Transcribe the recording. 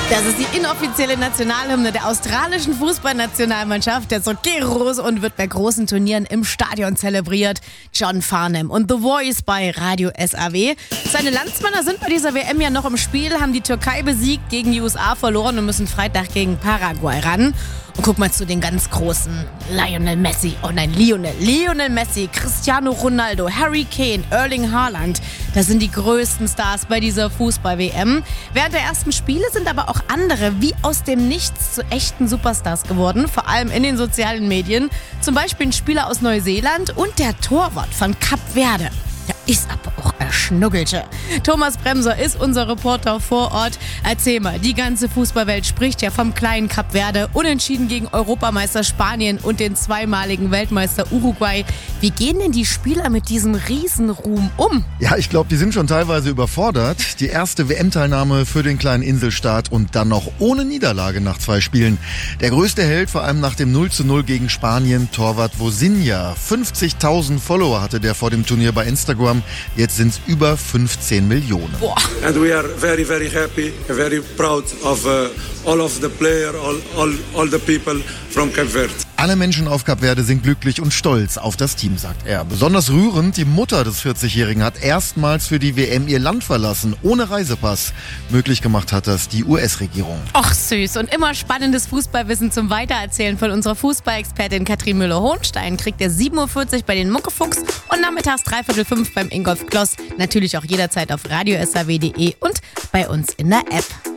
Das ist die inoffizielle Nationalhymne der australischen Fußballnationalmannschaft, der Sokeros, und wird bei großen Turnieren im Stadion zelebriert. John Farnham und The Voice bei Radio SAW. Seine Landsmänner sind bei dieser WM ja noch im Spiel, haben die Türkei besiegt, gegen die USA verloren und müssen Freitag gegen Paraguay ran. Und guck mal zu den ganz Großen. Lionel Messi, Lionel Messi, Cristiano Ronaldo, Harry Kane, Erling Haaland. Das sind die größten Stars bei dieser Fußball-WM. Während der ersten Spiele sind aber auch andere wie aus dem Nichts zu echten Superstars geworden, vor allem in den sozialen Medien. Zum Beispiel ein Spieler aus Neuseeland und der Torwart von Kap Verde. Der ist aber auch ein Schnuggelsche. Thomas Bremser ist unser Reporter vor Ort. Erzähl mal, die ganze Fußballwelt spricht ja vom kleinen Kap Verde, unentschieden gegen Europameister Spanien und den zweimaligen Weltmeister Uruguay. Wie gehen denn die Spieler mit diesem Riesenruhm um? Ja, ich glaube, die sind schon teilweise überfordert. Die erste WM-Teilnahme für den kleinen Inselstaat und dann noch ohne Niederlage nach 2 Spielen. Der größte Held, vor allem nach dem 0:0 gegen Spanien, Torwart Vozinha. 50.000 Follower hatte der vor dem Turnier bei Instagram. Jetzt sind es über 15 Millionen. Boah. And we are very, very happy, very proud of all of the players, all the people from Cape Verde. Alle Menschen auf Kap Verde sind glücklich und stolz auf das Team, sagt er. Besonders rührend, die Mutter des 40-Jährigen hat erstmals für die WM ihr Land verlassen, ohne Reisepass. Möglich gemacht hat das die US-Regierung. Och süß, und immer spannendes Fußballwissen zum Weitererzählen von unserer Fußballexpertin Katrin Müller-Hohenstein kriegt ihr 7.40 Uhr bei den Muckefuchs und nachmittags 3/4 beim Ingolf Kloss. Natürlich auch jederzeit auf radiosaw.de und bei uns in der App.